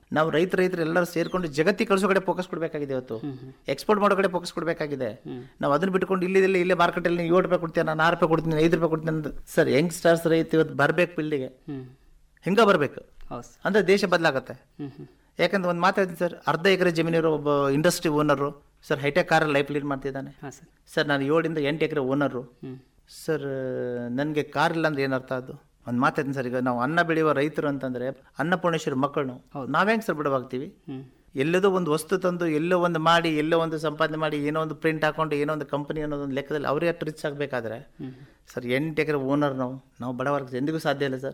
ನಾವು ರೈತರು ಎಲ್ಲರೂ ಸೇರ್ಕೊಂಡು ಜಗತ್ತಿಗೆ ಕಳಿಸೋ ಕಡೆ ಫೋಕಸ್ ಕೊಡಬೇಕಾಗಿದೆ. ಇವತ್ತು ಎಕ್ಸ್ಪೋರ್ಟ್ ಮಾಡೋ ಕಡೆ ಫೋಕಸ್ ಕೊಡಬೇಕಾಗಿದೆ. ನಾವು ಅದನ್ನ ಬಿಟ್ಕೊಂಡು ಇಲ್ಲೇ ಮಾರ್ಕೆಟಲ್ಲಿ 7 ರೂಪಾಯಿ ಕೊಡ್ತೀನಿ, ನಾನು 6 ರೂಪಾಯಿ ಕೊಡ್ತೀನಿ, 5 ರೂಪಾಯಿ ಕೊಡ್ತೀನಿ ಸರ್. ಯಂಗ್ಸ್ಟರ್ಸ್ ರೈತ ಇವತ್ತು ಬರಬೇಕು ಫೀಲ್ಡಿಗೆ, ಹಿಂಗ ಬರಬೇಕು ಅಂದ್ರೆ ದೇಶ ಬದಲಾಗತ್ತೆ. ಯಾಕಂದ್ರೆ ಒಂದು ಮಾತಾಡ್ತೀನಿ ಸರ್, ಅರ್ಧ ಎಕರೆ ಜಮೀನಿರೋ ಒಬ್ಬ industry owner sir high tech car life lead ಮಾಡ್ತಿದ್ದಾನೆ ಸರ್. ನಾನು 7 ಇಂದ 8 ಎಕರೆ ಓನರು ಸರ್. ನನಗೆ ಕಾರ್ ಇಲ್ಲ ಅಂದ್ರೆ ಏನರ್ಥ? ಅದು ಒಂದು ಮಾತಾಡ್ತೀನಿ ಸರ್. ಈಗ ನಾವು ಅನ್ನ ಬೆಳೆಯುವ ರೈತರು ಅಂತಂದ್ರೆ ಅನ್ನಪೂರ್ಣೇಶ್ವರಿ ಮಕ್ಕಳು ನಾವ್ಯಾಂಗ ಸರ್ ಬಿಡವಾಗ್ತೀವಿ? ಎಲ್ಲದೋ ಒಂದು ವಸ್ತು ತಂದು ಎಲ್ಲೋ ಒಂದು ಮಾಡಿ, ಎಲ್ಲೋ ಒಂದು ಸಂಪಾದನೆ ಮಾಡಿ, ಏನೋ ಒಂದು ಪ್ರಿಂಟ್ ಹಾಕೊಂಡು ಏನೋ ಒಂದು ಕಂಪನಿ ಅನ್ನೋದೊಂದು ಲೆಕ್ಕದಲ್ಲಿ ಅವರೇ ಅಷ್ಟು ರಿಚ್ ಆಗಬೇಕಾದ್ರೆ ಸರ್ 8 ಎಕರೆ ಓನರ್ ನಾವು ಬಡವರ್ಗ ಎಂದಿಗೂ ಸಾಧ್ಯ ಇಲ್ಲ ಸರ್.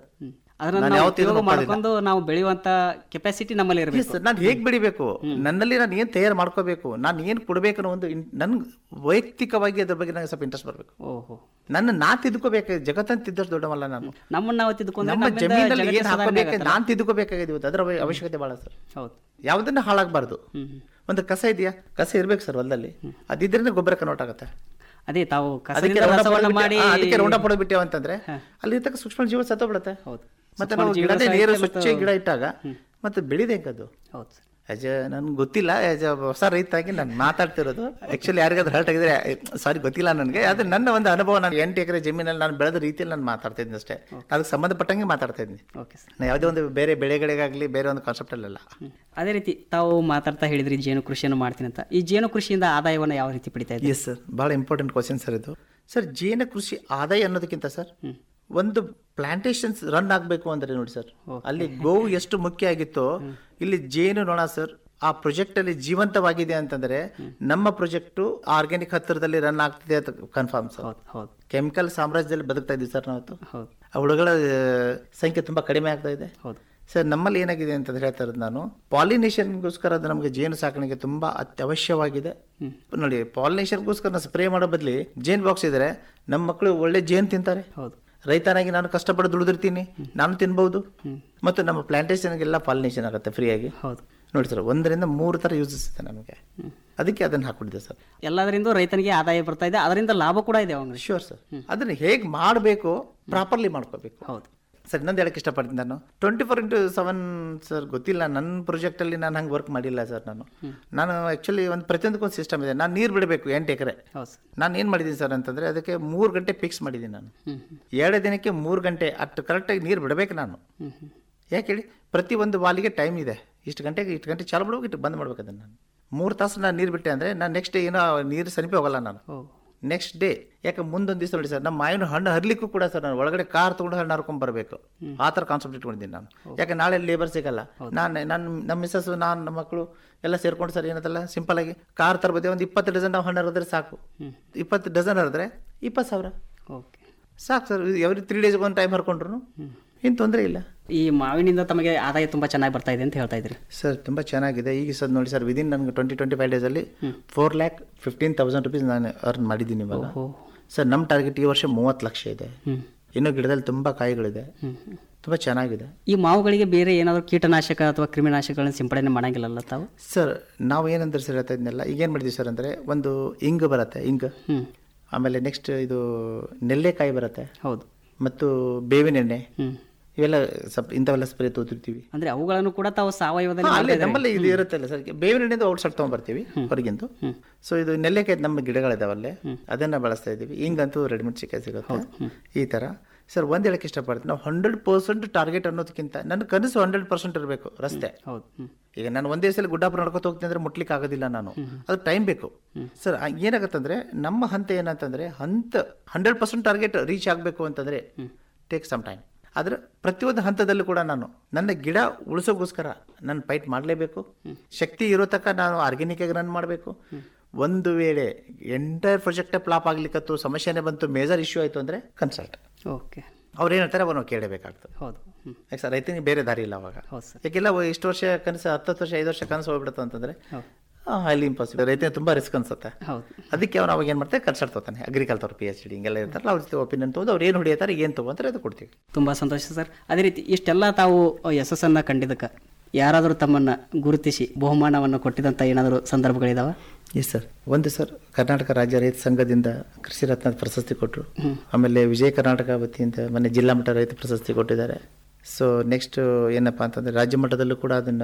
ನಾವು ಬೆಳೆಯುವಂತ ಕೆಪಾಸಿಟಿ ನಮ್ಮಲ್ಲಿ ಇರಬೇಕು. ನಾನು ಹೇಗೆ ಬೆಳಿಬೇಕು, ನನ್ನಲ್ಲಿ ನಾನು ಏನ್ ತಯಾರು ಮಾಡ್ಕೋಬೇಕು, ನಾನು ಏನ್ ಕೊಡ್ಬೇಕು ಅನ್ನೋ ಒಂದು ನನ್ ವೈಯಕ್ತಿಕವಾಗಿ ಅದ್ರ ಬಗ್ಗೆ ನನಗೆ ಸ್ವಲ್ಪ ಇಂಟ್ರೆಸ್ಟ್ ಬರಬೇಕು. ನಾ ತಿದ್ಕೋಬೇಕು. ಜಗತ್ತನ್ನು ತಿದ್ದಷ್ಟು ದೊಡ್ಡವಲ್ಲ ನಾನು. ನಮ್ಮ ಜಮೀನಲ್ಲಿ ಏನ್ ಹಾಕೋಬೇಕು ನಾನು ತಿದ್ಕೋಬೇಕಾಗಿದೆ. ಇವತ್ತು ಅದರ ಅವಶ್ಯಕತೆ ಬಹಳ ಸರ್. ಯಾವ್ದನ್ನ ಹಾಳಾಗಬಾರ್ದು. ಒಂದು ಕಸ ಇದೆಯಾ, ಕಸ ಇರ್ಬೇಕು ಸರ್ ಹೊಲದಲ್ಲಿ. ಅದಿದ್ರಿಂದ ಗೊಬ್ಬರ ಕನ್ವರ್ಟ್ ಆಗುತ್ತೆ. ಅದೇ ತಾವು ಅದಕ್ಕೆ ರೌಂಡ ಬಿಟ್ಟೇವ ಅಂತಂದ್ರೆ ಅಲ್ಲಿ ತಕ್ಕ ಸೂಕ್ಷ್ಮ ಜೀವ ಸತ್ತೋಗ್ಬಿಡುತ್ತೆ. ಮತ್ತೆ ನಾವು ನೀರು ಸ್ವಚ್ಛ ಗಿಡ ಇಟ್ಟಾಗ ಮತ್ತೆ ಬೆಳಿದೆ ಹೆಂಗದು. ನನ್ಗೆ ಗೊತ್ತಿಲ್ಲ, ಹೊಸ ರೈತಾಗಿ ನಾನು ಮಾತಾಡ್ತಿರೋದು. ಆಕ್ಚುಲಿ ಯಾರಿಗಾದ್ರೂ ಹರ್ಟ್ ಆಗಿದ್ರೆ ಸಾರಿ, ಗೊತ್ತಿಲ್ಲ ನನಗೆ. ಅದು ನನ್ನ ಒಂದು ಅನುಭವ. ನಾನು 8 ಎಕರೆ ಜಮೀನಲ್ಲಿ ನಾನು ಬೆಳೆದ ರೀತಿಯಲ್ಲಿ ನಾನು ಮಾತಾಡ್ತಾ ಇದ್ದೀನಿ ಅಷ್ಟೇ. ಅದಕ್ಕೆ ಸಂಬಂಧಪಟ್ಟಂಗೆ ಮಾತಾಡ್ತಾ ಇದ್ದೀನಿ. ನಾನು ಯಾವುದೇ ಒಂದು ಬೇರೆ ಬೆಳೆಗಳಿಗಾಗಲಿ ಬೇರೆ ಒಂದು ಕಾನ್ಸೆಪ್ಟ್ ಅಲ್ಲ. ಅದೇ ರೀತಿ ತಾವು ಮಾತಾಡ್ತಾ ಹೇಳಿದ್ರಿ ಜೇನು ಕೃಷಿಯನ್ನು ಮಾಡ್ತೀನಿ ಅಂತ. ಈ ಜೇನು ಕೃಷಿಯಿಂದ ಆದಾಯವನ್ನು ಯಾವ ರೀತಿ ಪಡಿತಾ ಇದ್ದೀವಿ? ಎಸ್ ಸರ್, ಬಹಳ ಇಂಪಾರ್ಟೆಂಟ್ ಕ್ವಶನ್ ಸರ್ ಇದು. ಸರ್ ಜೇನು ಕೃಷಿ ಆದಾಯ ಅನ್ನೋದಕ್ಕಿಂತ ಸರ್ ಒಂದು ಪ್ಲಾಂಟೇಶನ್ಸ್ ರನ್ ಆಗಬೇಕು ಅಂದ್ರೆ ನೋಡಿ ಸರ್, ಅಲ್ಲಿ ಗೋವು ಎಷ್ಟು ಮುಖ್ಯ ಆಗಿತ್ತೋ ಇಲ್ಲಿ ಜೇನು ನೊಣ ಸರ್ ಆ ಪ್ರಾಜೆಕ್ಟ್ ಅಲ್ಲಿ ಜೀವಂತವಾಗಿದೆ ಅಂತಂದ್ರೆ ನಮ್ಮ ಪ್ರಾಜೆಕ್ಟ್ ಆರ್ಗ್ಯಾನಿಕ್ ಹತ್ತಿರದಲ್ಲಿ ರನ್ ಆಗ್ತಿದೆ ಅಂತ ಕನ್ಫರ್ಮ್ ಸರ್. ಕೆಮಿಕಲ್ ಸಾಮ್ರಾಜ್ಯದಲ್ಲಿ ಬದುಕ್ತಾ ಇದ್ದೀವಿ ಸರ್ ನಾವು. ಆ ಹುಳುಗಳ ಸಂಖ್ಯೆ ತುಂಬಾ ಕಡಿಮೆ ಆಗ್ತಾ ಇದೆ ಸರ್. ನಮ್ಮಲ್ಲಿ ಏನಾಗಿದೆ ಅಂತ ಹೇಳ್ತಾ ಇರೋದು ನಾನು, ಪಾಲಿನೇಷನ್ಗೋಸ್ಕರ ಅದು ನಮಗೆ ಜೇನು ಸಾಕಾಣಿಕೆ ತುಂಬಾ ಅತ್ಯವಶ್ಯವಾಗಿದೆ. ನೋಡಿ, ಪಾಲಿನೇಷನ್ಗೋಸ್ಕರ ಸ್ಪ್ರೇ ಮಾಡೋ ಬದಲಿ ಜೇನ್ ಬಾಕ್ಸ್ ಇದ್ರೆ ನಮ್ಮ ಮಕ್ಕಳು ಒಳ್ಳೆ ಜೇನು ತಿಂತಾರೆ. ರೈತನಾಗಿ ನಾನು ಕಷ್ಟಪಟ್ಟು ದುಡಿದಿರ್ತೀನಿ, ನಾನು ತಿನ್ಬಹುದು. ಮತ್ತು ನಮ್ಮ ಪ್ಲಾಂಟೇಶನ್ಗೆಲ್ಲ ಪಾಲಿನೇಷನ್ ಆಗುತ್ತೆ ಫ್ರೀಯಾಗಿ. ನೋಡಿ ಸರ್, 1 ರಿಂದ 3 ತರ ಯೂಸಸ್ ಇದೆ ನಮಗೆ. ಅದಕ್ಕೆ ಅದನ್ನ ಹಾಕ್ಬಿಟ್ಟಿದೆ ಸರ್. ಎಲ್ಲದರಿಂದ ರೈತನಿಗೆ ಆದಾಯ ಬರ್ತಾ ಇದೆ, ಅದರಿಂದ ಲಾಭ ಕೂಡ ಇದೆ. Sure sir. ಅದನ್ನ ಹೇಗೆ ಮಾಡಬೇಕು, ಪ್ರಾಪರ್ಲಿ ಮಾಡ್ಕೋಬೇಕು. ಹೌದು ಸರ್. ಇನ್ನೊಂದು ಹೇಳಕ್ಕೆ ಇಷ್ಟಪಡ್ತೀನಿ, ನಾನು 24x7 ಸರ್ ಗೊತ್ತಿಲ್ಲ, ನನ್ನ ಪ್ರಾಜೆಕ್ಟ್ ಅಲ್ಲಿ ನಾನು ಹಂಗೆ ವರ್ಕ್ ಮಾಡಿಲ್ಲ ಸರ್. ನಾನು ಆಕ್ಚುಲಿ ಒಂದು ಪ್ರತಿಯೊಂದಕ್ಕೊಂದು ಸಿಸ್ಟಮ್ ಇದೆ. ನಾನು ನೀರು ಬಿಡಬೇಕು 8 ಎಕರೆ. ನಾನು ಏನು ಮಾಡಿದ್ದೀನಿ ಸರ್ ಅಂತಂದ್ರೆ ಅದಕ್ಕೆ 3 ಗಂಟೆ ಫಿಕ್ಸ್ ಮಾಡಿದ್ದೀನಿ ನಾನು. 2 ದಿನಕ್ಕೆ 3 ಗಂಟೆ ಅಷ್ಟು ಕರೆಕ್ಟಾಗಿ ನೀರು ಬಿಡಬೇಕು ನಾನು. ಯಾಕೆ ಹೇಳಿ, ಪ್ರತಿ ಒಂದು ವಾಲಿಗೆ ಟೈಮ್ ಇದೆ. ಇಷ್ಟು ಗಂಟೆ ಚಾಲು ಬಿಡ್ಬೇಕು, ಇಷ್ಟು ಬಂದ್ ಮಾಡ್ಬೇಕು ಅದನ್ನು. ನಾನು 3 ತಾಸು ನಾನು ನೀರು ಬಿಟ್ಟೆ ಅಂದರೆ ನಾನು ನೆಕ್ಸ್ಟ್ ಡೇ ಏನೋ ನೀರು ಸಮೀಪ ಹೋಗಲ್ಲ ನಾನು. ನೆಕ್ಸ್ಟ್ ಡೇ ಯಾಕೆ ಮುಂದೊಂದು ದಿವಸ ನೋಡಿ ಸರ್, ನಮ್ಮ ಮಾವಿನ ಹಣ್ಣು ಹರ್ಲಿಕ್ಕೂ ಕೂಡ ಸರ್ ನಾನು ಒಳಗಡೆ ಕಾರ್ ತೊಗೊಂಡು ಹಣ್ಣು ಹರ್ಕೊಂಡ್ ಬರಬೇಕು. ಆ ಥರ ಕಾನ್ಸೆಪ್ಟ್ ಇಟ್ಕೊಂಡಿದ್ದೀನಿ ನಾನು. ಯಾಕೆ ನಾಳೆ ಲೇಬರ್ ಸಿಗಲ್ಲ. ನಮ್ಮ ಮಿಸ್ಸಸ್, ನಾನು, ನಮ್ಮ ಮಕ್ಕಳು ಎಲ್ಲ ಸೇರ್ಕೊಂಡು ಸರ್ ಏನದಲ್ಲ ಸಿಂಪಲ್ ಆಗಿ ಕಾರ್ ತರಬೋದೇ. ಒಂದು 20 ಡಜನ್ ನಾವು ಹಣ್ಣು ಹರಿದ್ರೆ ಸಾಕು. 20 ಡಜನ್ ಹರಿದ್ರೆ 20,000 ಸಾಕು ಸರ್. ಎವ್ರಿ 3 ಡೇಸ್ಗೆ ಒಂದು ಟೈಮ್ ಹರ್ಕೊಂಡ್ರು ಏನು ತೊಂದರೆ ಇಲ್ಲ. ಈ ಮಾವಿನಿಂದ ತಮಗೆ ಆದಾಯ ತುಂಬಾ ಚೆನ್ನಾಗಿ ಬರ್ತಾ ಇದೆ ಅಂತ ಹೇಳ್ತಾ ಇದ್ರಿ ಸರ್. ತುಂಬಾ ಚೆನ್ನಾಗಿದೆ. ಈಗ ಸರ್ ನೋಡಿ ಸರ್, ವಿದಿನ್ ನನಗೆ 20-25 ಡೇಸಲ್ಲಿ 4,15,000 rupees ನಾನು ಅರ್ನ್ ಮಾಡಿದ್ದೀನಿ ಇವಾಗ ಸರ್. ನಮ್ಮ ಟಾರ್ಗೆಟ್ ಈ ವರ್ಷ 30 ಲಕ್ಷ ಇದೆ. ಇನ್ನು ಗಿಡದಲ್ಲಿ ತುಂಬಾ ಕಾಯಿಗಳಿದೆ, ತುಂಬಾ ಚೆನ್ನಾಗಿದೆ. ಈ ಮಾವುಗಳಿಗೆ ಬೇರೆ ಏನಾದರೂ ಕೀಟನಾಶಕ ಅಥವಾ ಕ್ರಿಮಿನಾಶಕಗಳನ್ನ ಸಿಂಪಡಣೆ ಮಾಡಂಗಿಲ್ಲಲ್ಲ ತಾವು? ಸರ್ ನಾವು ಏನಂದ್ರೆ ಸರ್ ಹೇಳ್ತಾ ಇದ್ನೆಲ್ಲ, ಈಗ ಏನು ಮಾಡಿದ್ವಿ ಸರ್ ಅಂದರೆ, ಒಂದು ಇಂಗು ಬರುತ್ತೆ, ಇಂಗು. ಆಮೇಲೆ ನೆಕ್ಸ್ಟ್ ಇದು ನೆಲ್ಲೆಕಾಯಿ ಬರುತ್ತೆ. ಹೌದು. ಮತ್ತು ಬೇವಿನ ಎಣ್ಣೆ, ಇವೆಲ್ಲ ಇಂಥವೆಲ್ಲ ಸ್ಪ್ರೇ ತೋತಿರ್ತೀವಿ. ಅಂದ್ರೆ ಅವುಗಳನ್ನು ಕೂಡ ತಾವು ಸಾವಯವದಲ್ಲಿ ನಮ್ಮಲ್ಲಿ ಇದು ಇರುತ್ತಲ್ಲ ಸರ್. ಬೇವಿನ ಎಣ್ಣೆದು ಔಟ್ಸೈಡ್ ತೊಗೊಂಡ್ಬರ್ತೀವಿ ಹೊರಗಿಂದು. ಸೊ ಇದು ನೆಲ್ಲೆಕಾಯಿ ನಮ್ಮ ಗಿಡಗಳಿದಾವಲ್ಲೇ, ಅದನ್ನ ಬಳಸ್ತಾ ಇದೀವಿ. ಹಿಂಗಂತೂ ರೆಡಿಮೇಡ್ ಚಿಕ್ಕ ಸಿಗುತ್ತೆ ಈ ತರ ಸರ್. ಒಂದು ಹೇಳಕ್ಕೆ ಇಷ್ಟಪಡ್ತೀನಿ, ನಾವು 100% ಟಾರ್ಗೆಟ್ ಅನ್ನೋದಕ್ಕಿಂತ ನನ್ನ ಕನಸು 100% ಇರಬೇಕು ರಸ್ತೆ. ಈಗ ನಾನು ಒಂದೇ ಸಲ ಗುಡ್ಡಾಪುರ ನಡ್ಕೊತ ಹೋಗ್ತೀನಿ ಅಂದ್ರೆ ಮುಟ್ಲಿಕ್ಕೆ ಆಗೋದಿಲ್ಲ ನಾನು, ಅದು ಟೈಮ್ ಬೇಕು ಸರ್. ಏನಾಗತ್ತಂದ್ರೆ ನಮ್ಮ ಹಂತ ಏನಂತಂದ್ರೆ 100% ಟಾರ್ಗೆಟ್ ರೀಚ್ ಆಗಬೇಕು ಅಂತಂದ್ರೆ ಟೇಕ್ ಸಮ್ ಟೈಮ್. ಆದ್ರೆ ಪ್ರತಿಯೊಂದು ಹಂತದಲ್ಲೂ ಕೂಡ ನಾನು ನನ್ನ ಗಿಡ ಉಳಿಸೋಗೋಸ್ಕರ ನಾನು ಫೈಟ್ ಮಾಡಲೇಬೇಕು. ಶಕ್ತಿ ಇರೋ ತನಕ ನಾನು ಆರ್ಗ್ಯಾನಿಕ್ ಆಗಿ ರನ್ ಮಾಡಬೇಕು. ಒಂದು ವೇಳೆ ಎಂಟೈರ್ ಪ್ರಾಜೆಕ್ಟ್ ಫ್ಲಾಪ್ ಆಗ್ಲಿಕ್ಕತ್ತು, ಸಮಸ್ಯೆನೇ ಬಂತು, ಮೇಜರ್ ಇಶ್ಯೂ ಆಯಿತು ಅಂದರೆ ಕನ್ಸಲ್ಟ್. ಓಕೆ. ಅವ್ರು ಏನು ಹೇಳ್ತಾರೆ ಅವನು ಕೇಳಬೇಕಾಗ್ತದೆ. ಹೌದು. ಯಾಕೆ ಸರ್, ರೈತನಿಗೆ ಬೇರೆ ದಾರಿ ಇಲ್ಲ ಅವಾಗ. ಯಾಕೆಲ್ಲ ಇಷ್ಟು ವರ್ಷ ಕನಸು 10 ವರ್ಷ 5 ವರ್ಷ ಕನಸು ಹೋಗ್ಬಿಡುತ್ತೆ ಅಂತಂದರೆ ಹೈಲಿ ಇಂಪಾಸಿಬಲ್. ರೈತನಿಗೆ ತುಂಬ ರಿಸ್ಕ್ ಅನ್ಸುತ್ತೆ. ಅದಕ್ಕೆ ಅವ್ನು ಅವಾಗ ಏನು ಮಾಡ್ತಾರೆ, ಕನ್ಸಲ್ಟ್ ತಗೋತಾನೆ. ಅಗ್ರಿಕಲ್ಚರ್ PhD ಹಿಂಗೆಲ್ಲ ಇರ್ತಾರಲ್ಲ, ಅವ್ರ ಜೊತೆ ಒಪಿನಿಯನ್ ತೊಗೊಂಡು ಅವ್ರು ಏನು ಹೊಡಿತಾರೆ, ಏನು ತೊಗೊಂತಾರೆ ಅದು ಕೊಡ್ತೀವಿ. ತುಂಬ ಸಂತೋಷ ಸರ್. ಅದೇ ರೀತಿ ಇಷ್ಟೆಲ್ಲ ತಾವು ಯಶಸ್ಸನ್ನು ಕಂಡಿದ್ದಕ್ಕೆ ಯಾರಾದರೂ ತಮ್ಮನ್ನು ಗುರುತಿಸಿ ಬಹುಮಾನವನ್ನು ಕೊಟ್ಟಿದಂಥ ಏನಾದರೂ ಸಂದರ್ಭಗಳಿದಾವೆ? Yes sir. ಒಂದು ಸರ್, ಕರ್ನಾಟಕ ರಾಜ್ಯ ರೈತ ಸಂಘದಿಂದ ಕೃಷಿ ರತ್ನ ಪ್ರಶಸ್ತಿ ಕೊಟ್ಟರು. ಆಮೇಲೆ ವಿಜಯ ಕರ್ನಾಟಕ ವತಿಯಿಂದ ಮೊನ್ನೆ ಜಿಲ್ಲಾ ಮಟ್ಟ ರೈತ ಪ್ರಶಸ್ತಿ ಕೊಟ್ಟಿದ್ದಾರೆ. ಸೊ ನೆಕ್ಸ್ಟ್ ಏನಪ್ಪಾ ಅಂತಂದರೆ ರಾಜ್ಯ ಮಟ್ಟದಲ್ಲೂ ಕೂಡ ಅದನ್ನು